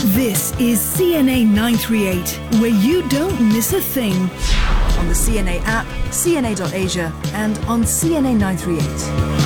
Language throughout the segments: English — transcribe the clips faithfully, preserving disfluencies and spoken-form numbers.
This is C N A nine three eight, where you don't miss a thing. On the C N A app, C N A dot Asia, and on C N A nine three eight.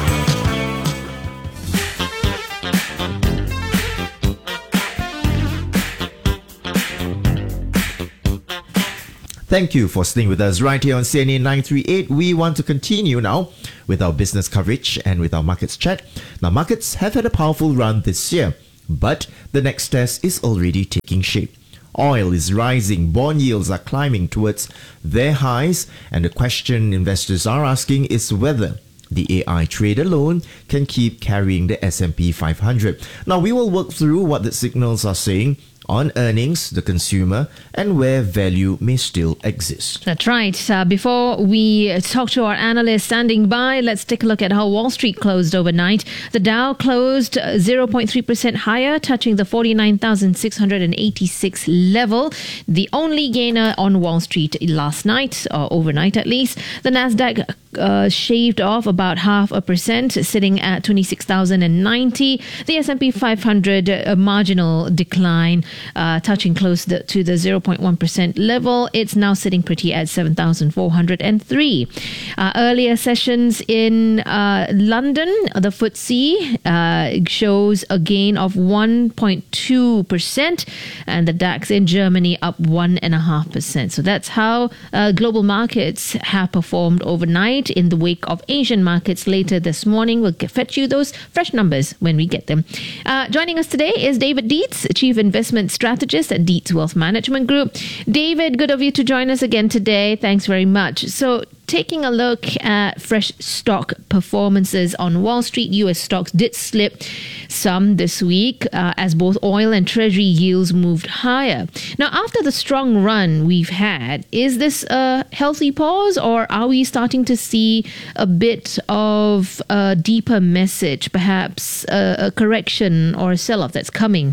Thank you for staying with us right here on C N A nine three eight. We want to continue now with our business coverage and with our markets chat. Now, markets have had a powerful run this year, but the next test is already taking shape. Oil is rising, bond yields are climbing towards their highs, and the question investors are asking is whether the A I trade alone can keep carrying the S and P five hundred. Now, we will work through what the signals are saying on earnings, the consumer, and where value may still exist. That's right. Uh, before we talk to our analyst standing by, let's take a look at how Wall Street closed overnight. The Dow closed zero point three percent higher, touching the forty-nine thousand six hundred eighty-six level, the only gainer on Wall Street last night, or overnight at least. The Nasdaq uh, shaved off about half a percent, sitting at twenty-six thousand ninety. The S and P five hundred, a marginal decline, Uh, touching close the, to the zero point one percent level. It's now sitting pretty at seven thousand four hundred three. Uh, earlier sessions in uh, London, the F T S E uh, shows a gain of one point two percent, and the DAX in Germany up one point five percent. So that's how uh, global markets have performed overnight in the wake of Asian markets later this morning. We'll get, fetch you those fresh numbers when we get them. Uh, joining us today is David Dietz, Chief Investment Strategist at Dietz Wealth Management Group. David, good of you to join us again today. Thanks very much. So, taking a look at fresh stock performances on Wall Street, U S stocks did slip some this week uh, as both oil and treasury yields moved higher. Now, after the strong run we've had, is this a healthy pause, or are we starting to see a bit of a deeper message, perhaps a, a correction or a sell-off that's coming?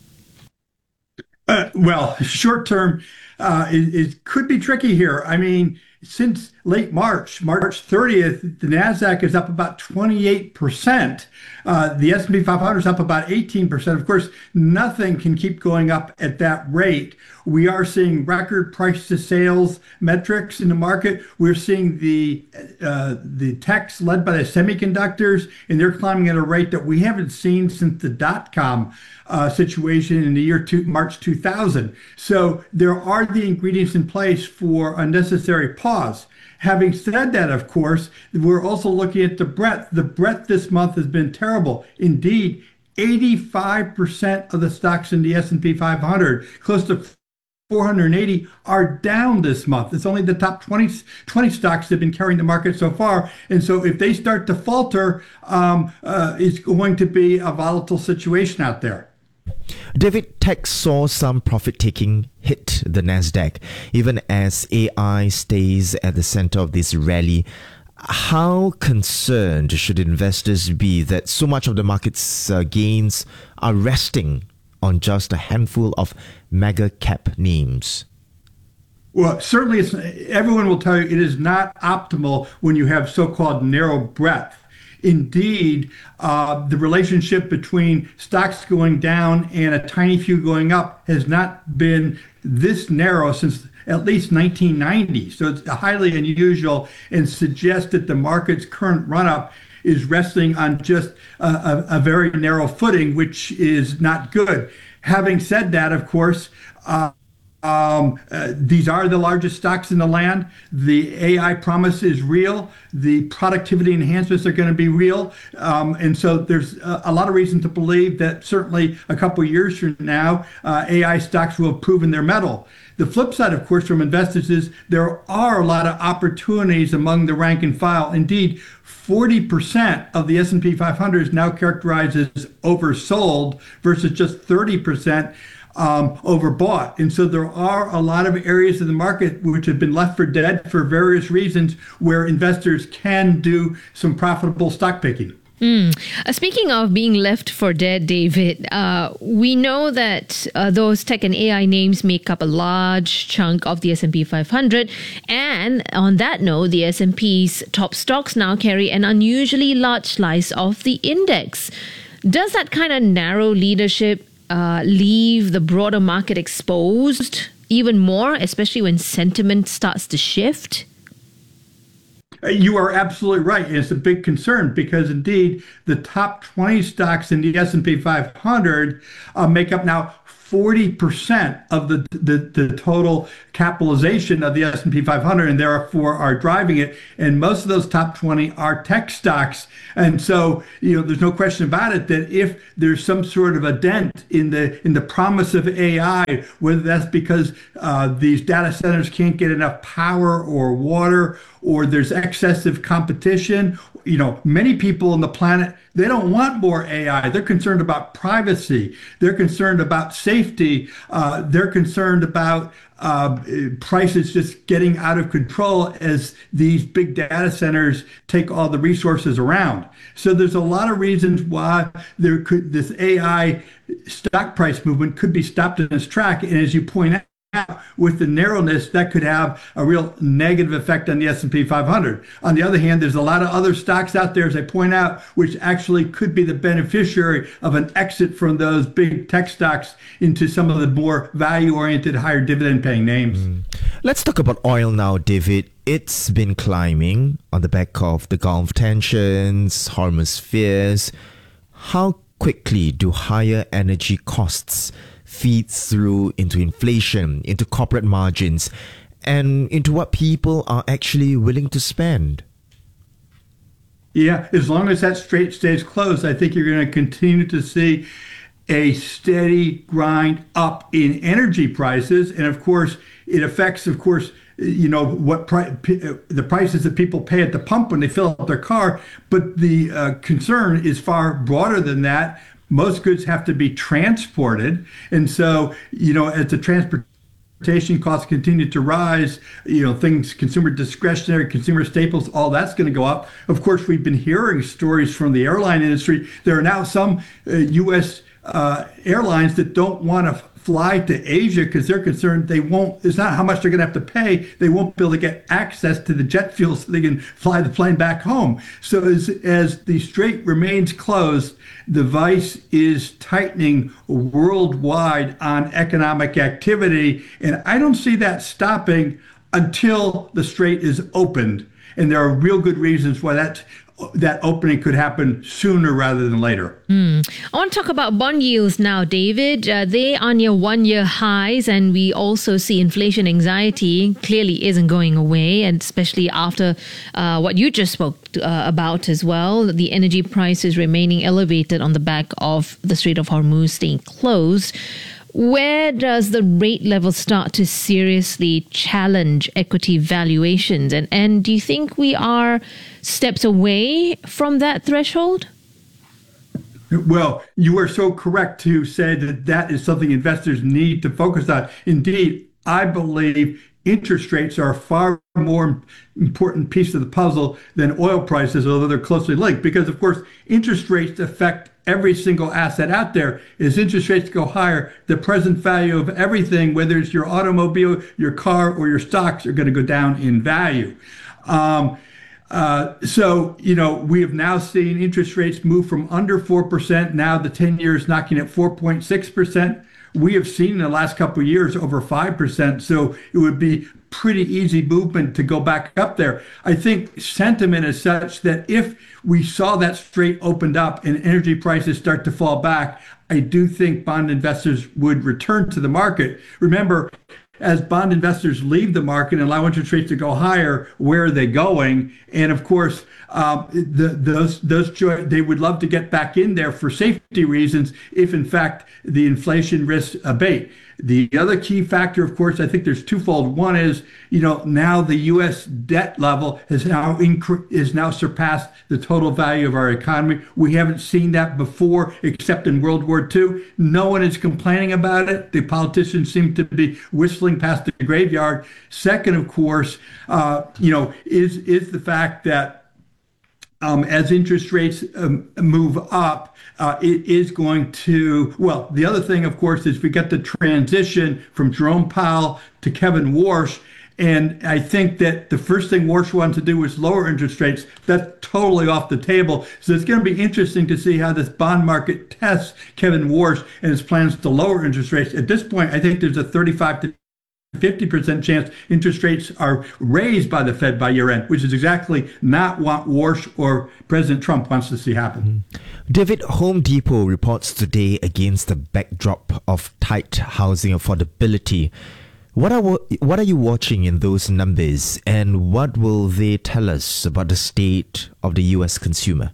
Uh, well, short term, uh, it, it could be tricky here. I mean, since late March, March thirtieth, the Nasdaq is up about twenty-eight percent. Uh, the S and P five hundred is up about eighteen percent. Of course, nothing can keep going up at that rate. We are seeing record price to sales metrics in the market. We're seeing the uh, the techs led by the semiconductors, and they're climbing at a rate that we haven't seen since the dot-com uh, situation in the year two, March two thousand. So there are the ingredients in place for a necessary pause. Having said that, of course, we're also looking at the breadth. The breadth this month has been terrible. Indeed, eighty-five percent of the stocks in the S and P five hundred, close to four hundred eighty, are down this month. It's only the top twenty, twenty stocks that have been carrying the market so far. And so if they start to falter, um, uh, it's going to be a volatile situation out there. David, tech saw some profit-taking hit the Nasdaq, even as A I stays at the center of this rally. How concerned should investors be that so much of the market's uh, gains are resting on just a handful of mega cap names? Well, certainly it's, everyone will tell you it is not optimal when you have so-called narrow breadth. Indeed, uh, the relationship between stocks going down and a tiny few going up has not been this narrow since at least nineteen ninety. So it's highly unusual and suggests that the market's current run-up is resting on just a, a, a very narrow footing, which is not good. Having said that, of course, uh, Um, uh, these are the largest stocks in the land. The A I promise is real. The productivity enhancements are going to be real. Um, and so there's a, a lot of reason to believe that certainly a couple of years from now, uh, A I stocks will have proven their mettle. The flip side, of course, from investors is there are a lot of opportunities among the rank and file. Indeed, forty percent of the S and P five hundred is now characterized as oversold versus just thirty percent Um, overbought. And so there are a lot of areas of the market which have been left for dead for various reasons where investors can do some profitable stock picking. Mm. Uh, speaking of being left for dead, David, uh, we know that uh, those tech and A I names make up a large chunk of the S and P five hundred. And on that note, the S and P's top stocks now carry an unusually large slice of the index. Does that kind of narrow leadership uh, leave the broader market exposed even more, especially when sentiment starts to shift? You are absolutely right. It's a big concern because indeed the top twenty stocks in the S and P five hundred uh, make up now forty percent of the, the, the total capitalization of the S and P five hundred, and therefore are driving it. And most of those top twenty are tech stocks. And so, you know, there's no question about it that if there's some sort of a dent in the in the promise of A I, whether that's because uh, these data centers can't get enough power or water, or there's excessive competition, you know, many people on the planet, they don't want more A I. They're concerned about privacy. They're concerned about safety. Uh, they're concerned about uh, prices just getting out of control as these big data centers take all the resources around. So there's a lot of reasons why there could this A I stock price movement could be stopped in its track. And as you point out, with the narrowness, that could have a real negative effect on the S and P five hundred. On the other hand, there's a lot of other stocks out there, as I point out, which actually could be the beneficiary of an exit from those big tech stocks into some of the more value-oriented, higher dividend-paying names. Mm. Let's talk about oil now, David. It's been climbing on the back of the Gulf tensions, Hormuz fears. How quickly do higher energy costs feed through into inflation, into corporate margins, and into what people are actually willing to spend? Yeah, as long as that strait stays closed, I think you're going to continue to see a steady grind up in energy prices. And of course, it affects, of course, you know, what pri- the prices that people pay at the pump when they fill up their car. But the uh, concern is far broader than that. Most goods have to be transported. And so, you know, as the transportation costs continue to rise, you know, things, consumer discretionary, consumer staples, all that's going to go up. Of course, we've been hearing stories from the airline industry. There are now some uh, U S uh, airlines that don't want to fly to Asia because they're concerned they won't, it's not how much they're going to have to pay, they won't be able to get access to the jet fuel so they can fly the plane back home. So as, as the strait remains closed, the vice is tightening worldwide on economic activity. And I don't see that stopping until the strait is opened. And there are real good reasons why that that opening could happen sooner rather than later. Mm. I want to talk about bond yields now, David. Uh, they are near one-year highs, and we also see inflation anxiety clearly isn't going away, and especially after uh, what you just spoke uh, about as well, the energy prices remaining elevated on the back of the Strait of Hormuz staying closed. Where does the rate level start to seriously challenge equity valuations? And, and do you think we are steps away from that threshold? Well, you are so correct to say that that is something investors need to focus on. Indeed, I believe interest rates are a far more important piece of the puzzle than oil prices, although they're closely linked, because, of course, interest rates affect every single asset out there. As interest rates go higher, the present value of everything, whether it's your automobile, your car, or your stocks, are going to go down in value. Um, uh, so, you know, we have now seen interest rates move from under four percent. Now the ten years knocking at four point six percent. We have seen in the last couple of years over five percent. So it would be pretty easy movement to go back up there. I think sentiment is such that if we saw that strait opened up and energy prices start to fall back, I do think bond investors would return to the market. Remember, as bond investors leave the market and allow interest rates to go higher, where are they going? And of course, um, the, those those they would love to get back in there for safety reasons if, in fact, the inflation risks abate. The other key factor, of course, I think there's twofold. One is, you know, now the U S debt level has now incre- is now surpassed the total value of our economy. We haven't seen that before, except in World War Two. No one is complaining about it. The politicians seem to be whistling past the graveyard. Second, of course, uh, you know, is is the fact that Um, as interest rates um, move up, uh, it is going to, well, the other thing, of course, is we get the transition from Jerome Powell to Kevin Warsh. And I think that the first thing Warsh wanted to do was lower interest rates. That's totally off the table. So it's going to be interesting to see how this bond market tests Kevin Warsh and his plans to lower interest rates. At this point, I think there's a thirty-five to fifty percent chance interest rates are raised by the Fed by year end, which is exactly not what Warsh or President Trump wants to see happen. David, Home Depot reports today against the backdrop of tight housing affordability. What are what are you watching in those numbers, and what will they tell us about the state of the U S consumer?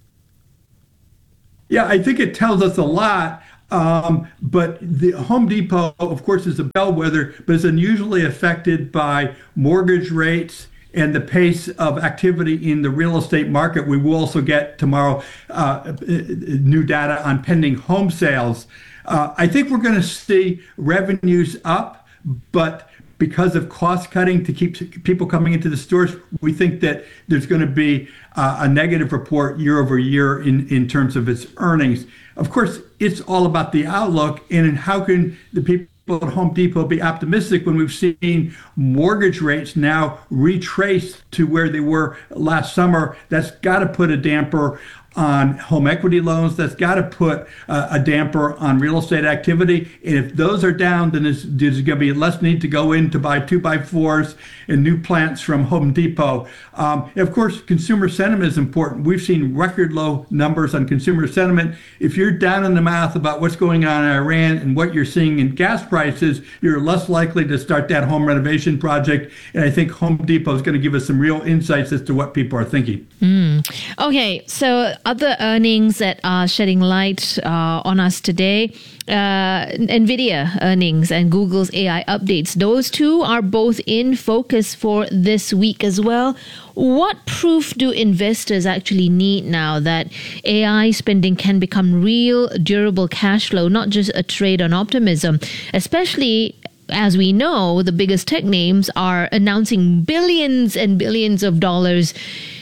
Yeah, I think it tells us a lot. Um, but the Home Depot, of course, is a bellwether, but is unusually affected by mortgage rates and the pace of activity in the real estate market. We will also get tomorrow uh, new data on pending home sales. Uh, I think we're going to see revenues up, but because of cost cutting to keep people coming into the stores, we think that there's going to be uh, a negative report year over year in, in terms of its earnings. Of course, it's all about the outlook, and how can the people at Home Depot be optimistic when we've seen mortgage rates now retrace to where they were last summer? That's got to put a damper on home equity loans. That's got to put uh, a damper on real estate activity. And if those are down, then there's, there's going to be less need to go in to buy two by fours and new plants from Home Depot. Um, and of course, consumer sentiment is important. We've seen record low numbers on consumer sentiment. If you're down in the mouth about what's going on in Iran and what you're seeing in gas prices, you're less likely to start that home renovation project. And I think Home Depot is going to give us some real insights as to what people are thinking. Mm. Okay, so other earnings that are shedding light uh, on us today, uh, NVIDIA earnings and Google's A I updates. Those two are both in focus for this week as well. What proof do investors actually need now that A I spending can become real, durable cash flow, not just a trade on optimism, especially as we know, the biggest tech names are announcing billions and billions of dollars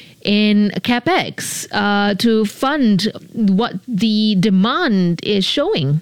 in capex uh, to fund what the demand is showing?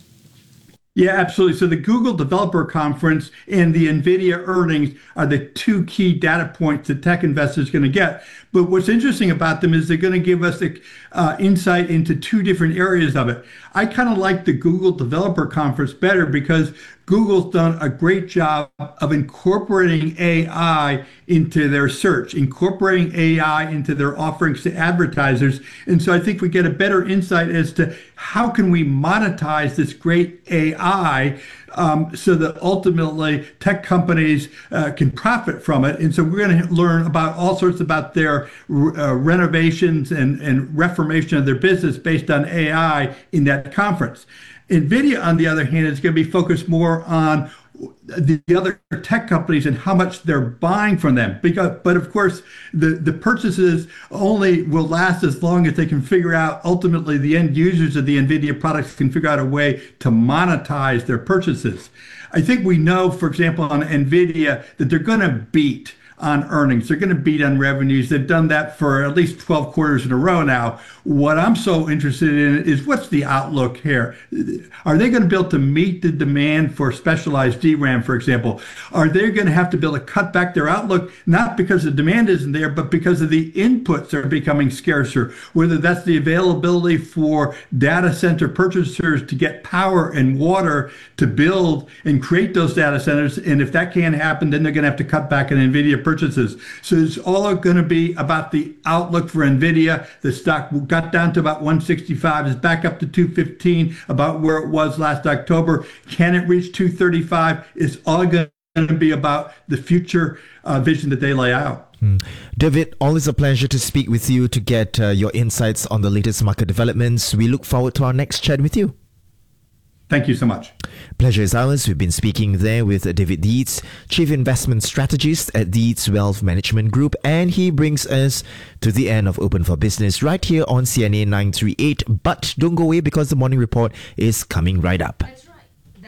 Yeah, absolutely. So the Google Developer Conference and the NVIDIA earnings are the two key data points that tech investors are going to get. But what's interesting about them is they're going to give us the, uh, insight into two different areas of it. I kind of like the Google Developer Conference better because Google's done a great job of incorporating A I into their search, incorporating A I into their offerings to advertisers. And so I think we get a better insight as to how can we monetize this great A I um, so that ultimately tech companies uh, can profit from it. And so we're going to learn about all sorts about their uh, renovations and, and reformation of their business based on A I in that conference. NVIDIA, on the other hand, is going to be focused more on the, the other tech companies and how much they're buying from them. Because, but of course, the, the purchases only will last as long as they can figure out, ultimately, the end users of the NVIDIA products can figure out a way to monetize their purchases. I think we know, for example, on NVIDIA, that they're going to beat on earnings. They're going to beat on revenues. They've done that for at least twelve quarters in a row now. What I'm so interested in is what's the outlook here? Are they going to be able to meet the demand for specialized D RAM, for example? Are they going to have to be able to cut back their outlook, not because the demand isn't there, but because of the inputs are becoming scarcer, whether that's the availability for data center purchasers to get power and water to build and create those data centers. And if that can't happen, then they're going to have to cut back on NVIDIA purchases. So it's all going to be about the outlook for NVIDIA. The stock got down to about one sixty-five, is back up to two fifteen, about where it was last October. Can it reach two thirty-five? It's all going to be about the future uh, vision that they lay out. Mm. David, always a pleasure to speak with you to get uh, your insights on the latest market developments. We look forward to our next chat with you. Thank you so much. Pleasure is ours. We've been speaking there with David Dietz, Chief Investment Strategist at Dietz Wealth Management Group, and he brings us to the end of Open for Business right here on C N A nine thirty-eight. But don't go away because the morning report is coming right up. That's right.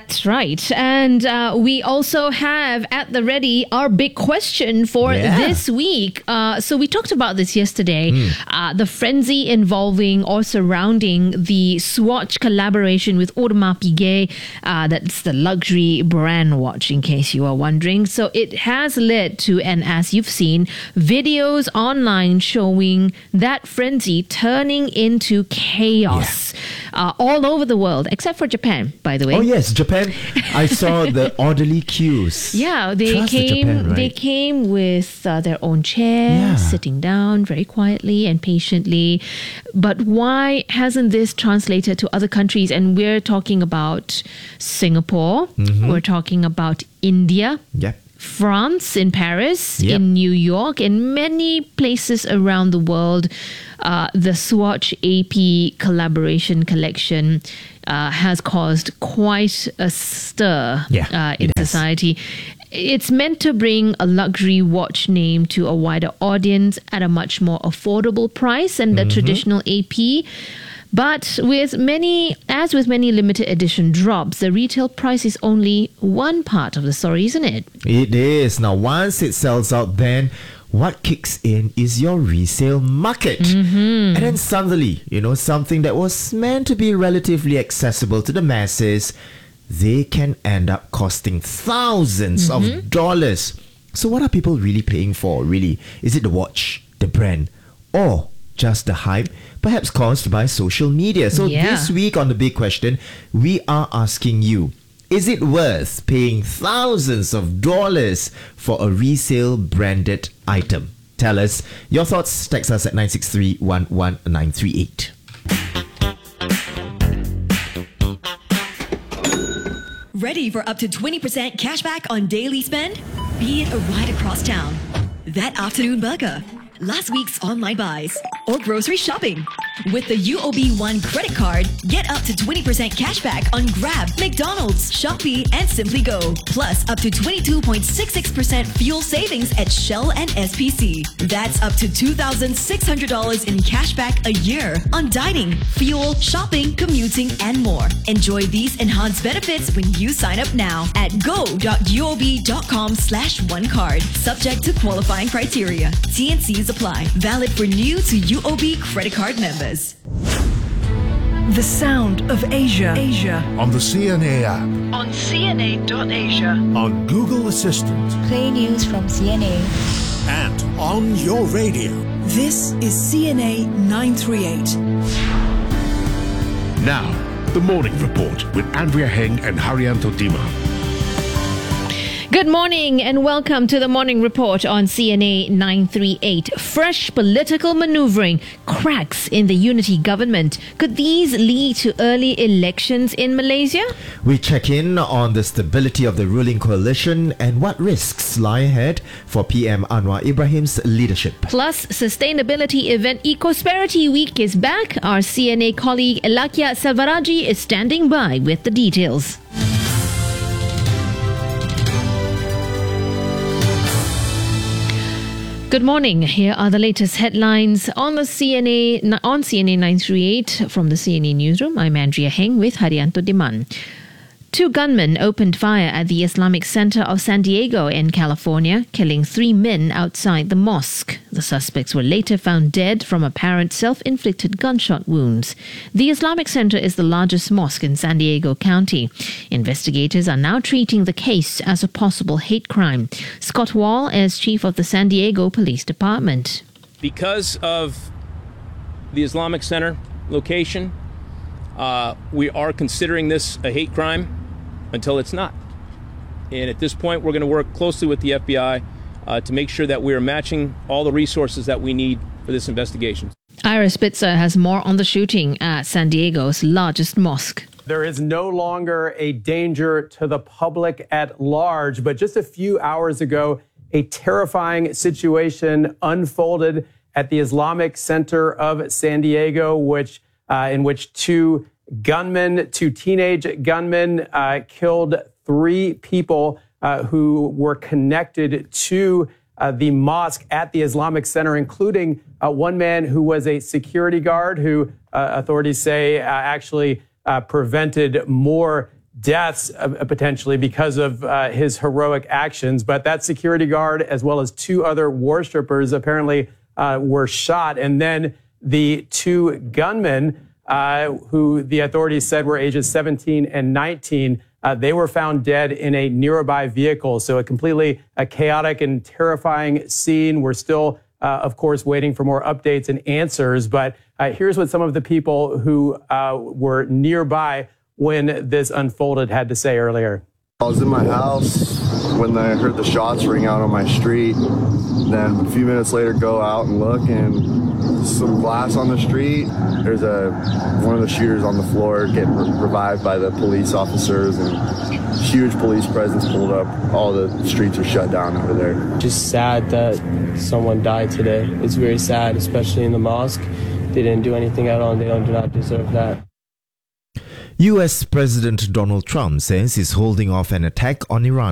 That's right. And uh, we also have at the ready our big question for Yeah. this week. Uh, so we talked about this yesterday. Uh, the frenzy involving or surrounding the Swatch collaboration with Audemars Piguet. Uh, that's the luxury brand watch, in case you are wondering. So it has led to, and as you've seen, videos online showing that frenzy turning into chaos uh, all over the world, except for Japan, by the way. Oh yes, Japan. I saw the orderly queues. Yeah, they Trust the came. Japan, right? They came with uh, their own chairs, Yeah. sitting down very quietly and patiently. But why hasn't this translated to other countries? And we're talking about Singapore. Mm-hmm. We're talking about India. Yep. France, in Paris, Yep. in New York, and many places around the world. Uh, the Swatch A P collaboration collection uh, has caused quite a stir Yeah, uh, in it has. society. It's meant to bring a luxury watch name to a wider audience at a much more affordable price than the traditional A P. But with many, as with many limited edition drops, the retail price is only one part of the story, isn't it? It is. Now, once it sells out, then what kicks in is your resale market. And then suddenly, you know, something that was meant to be relatively accessible to the masses, they can end up costing thousands of dollars. So what are people really paying for, really? Is it the watch, the brand, or just the hype, perhaps caused by social media? So Yeah. this week on The Big Question, we are asking you, is it worth paying thousands of dollars for a resale branded item? Tell us your thoughts. Text us at nine six three, one one nine three eight. Ready for up to twenty percent cashback on daily spend? Be it a ride across town, that afternoon burger, last week's online buys, or grocery shopping. With the U O B One credit card, get up to twenty percent cashback on Grab, McDonald's, Shopee, and Simply Go. Plus up to twenty-two point six six percent fuel savings at Shell and S P C. That's up to two thousand six hundred dollars in cashback a year on dining, fuel, shopping, commuting, and more. Enjoy these enhanced benefits when you sign up now at go.uob.com slash one card. Subject to qualifying criteria. T and C's apply. Valid for new to U O B credit card members. The sound of Asia. Asia. On the C N A app, On C N A dot Asia. on Google Assistant, Play news from C N A. and on your radio. This is C N A nine three eight. Now, the Morning Report with Andrea Heng and Haryanto Dima. Good morning and welcome to the Morning Report on C N A nine three eight. Fresh political maneuvering, cracks in the unity government. Could these lead to early elections in Malaysia? We check in on the stability of the ruling coalition and what risks lie ahead for P M Anwar Ibrahim's leadership. Plus, sustainability event Ecosperity Week is back. Our C N A colleague Elakia Selvaraji is standing by with the details. Good morning. Here are the latest headlines on the C N A on C N A nine three eight from the C N A newsroom. I'm Andrea Heng with Haryanto Diman. Two gunmen opened fire at the Islamic Center of San Diego in California, killing three men outside the mosque. The suspects were later found dead from apparent self-inflicted gunshot wounds. The Islamic Center is the largest mosque in San Diego County. Investigators are now treating the case as a possible hate crime. Scott Wall is chief of the San Diego Police Department. Because of the Islamic Center location, uh, we are considering this a hate crime until it's not. And at this point, we're going to work closely with the F B I uh, to make sure that we are matching all the resources that we need for this investigation. Ira Spitzer has more on the shooting at San Diego's largest mosque. There is no longer a danger to the public at large, but just a few hours ago, a terrifying situation unfolded at the Islamic Center of San Diego, which uh, in which two gunmen, two teenage gunmen, uh, killed three people uh, who were connected to uh, the mosque at the Islamic Center, including uh, one man who was a security guard who uh, authorities say uh, actually uh, prevented more deaths uh, potentially because of uh, his heroic actions. But that security guard, as well as two other worshipers, apparently uh, were shot. And then the two gunmen, uh, who the authorities said were ages seventeen and nineteen, uh, they were found dead in a nearby vehicle. So a completely a chaotic and terrifying scene. We're still, uh, of course, waiting for more updates and answers. But uh, here's what some of the people who uh, were nearby when this unfolded had to say earlier. I was in my house when I heard the shots ring out on my street. Then a few minutes later, go out and look, and some glass on the street. There's a one of the shooters on the floor getting re- revived by the police officers, and huge police presence pulled up. All the streets are shut down over there. Just sad that someone died today. It's very sad, especially in the mosque. They didn't do anything at all, and they don't do not deserve that. U S President Donald Trump says he's holding off an attack on Iran